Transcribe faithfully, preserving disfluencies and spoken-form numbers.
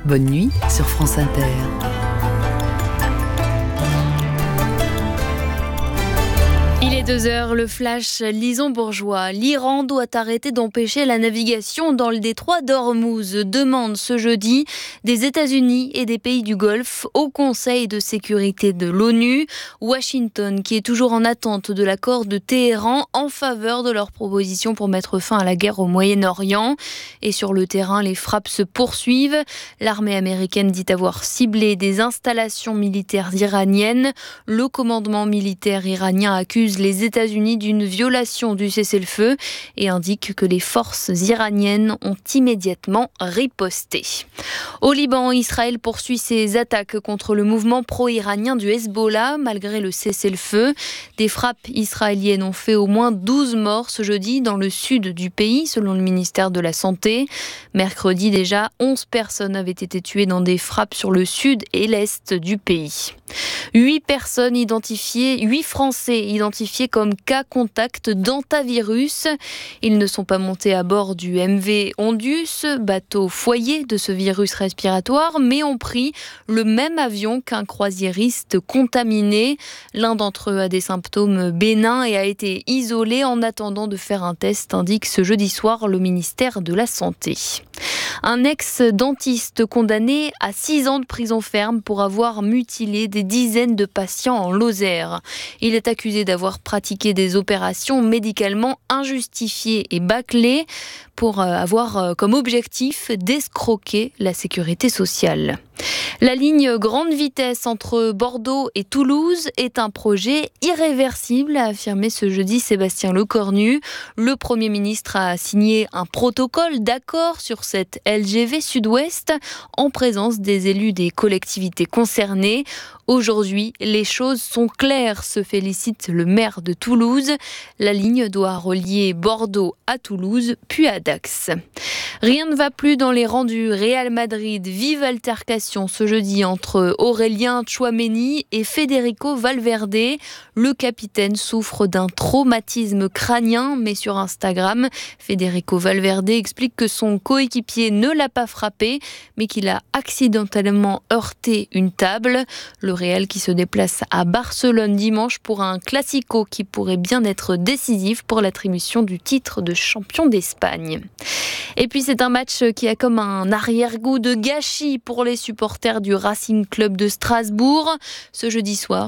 Bonne nuit sur France Inter. Il est deux heures, le flash Lison Bourgeois. L'Iran doit arrêter d'empêcher la navigation dans le détroit d'Ormuz. Demande ce jeudi des États-Unis et des pays du Golfe au Conseil de sécurité de l'ONU. Washington, qui est toujours en attente de l'accord de Téhéran en faveur de leur proposition pour mettre fin à la guerre au Moyen-Orient. Et sur le terrain, les frappes se poursuivent. L'armée américaine dit avoir ciblé des installations militaires iraniennes. Le commandement militaire iranien accuse les États-Unis d'une violation du cessez-le-feu et indique que les forces iraniennes ont immédiatement riposté. Au Liban, Israël poursuit ses attaques contre le mouvement pro-iranien du Hezbollah malgré le cessez-le-feu. Des frappes israéliennes ont fait au moins douze morts ce jeudi dans le sud du pays, selon le ministère de la Santé. Mercredi déjà, onze personnes avaient été tuées dans des frappes sur le sud et l'est du pays. Huit personnes identifiées, huit Français identifiés comme cas contact d'hantavirus. Ils ne sont pas montés à bord du M V Ondius, bateau foyer de ce virus respiratoire, mais ont pris le même avion qu'un croisiériste contaminé. L'un d'entre eux a des symptômes bénins et a été isolé en attendant de faire un test, indique ce jeudi soir le ministère de la Santé. Un ex-dentiste condamné à six ans de prison ferme pour avoir mutilé des dizaines de patients en Lozère. Il est accusé d'avoir pratiqué des opérations médicalement injustifiées et bâclées pour avoir comme objectif d'escroquer la sécurité sociale. La ligne grande vitesse entre Bordeaux et Toulouse est un projet irréversible, a affirmé ce jeudi Sébastien Lecornu. Le Premier ministre a signé un protocole d'accord sur cette L G V Sud-Ouest en présence des élus des collectivités concernées. Aujourd'hui, les choses sont claires, se félicite le maire de Toulouse. La ligne doit relier Bordeaux à Toulouse, puis à Dax. Rien ne va plus dans les rangs du Real Madrid. Vive altercation ce jeudi entre Aurélien Tchouaméni et Federico Valverde. Le capitaine souffre d'un traumatisme crânien, mais sur Instagram, Federico Valverde explique que son coéquipier ne l'a pas frappé, mais qu'il a accidentellement heurté une table. Le Real qui se déplace à Barcelone dimanche pour un classico qui pourrait bien être décisif pour l'attribution du titre de champion d'Espagne. Et puis c'est un match qui a comme un arrière-goût de gâchis pour les supporters du Racing Club de Strasbourg. Ce jeudi soir,